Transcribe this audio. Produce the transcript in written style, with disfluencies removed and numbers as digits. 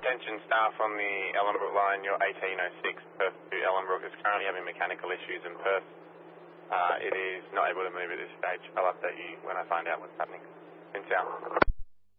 Attention staff on the Ellenbrook line, your 1806 Perth to Ellenbrook is currently having mechanical issues in Perth. It is not able to move at this stage. I'll update you when I find out what's happening. Since out.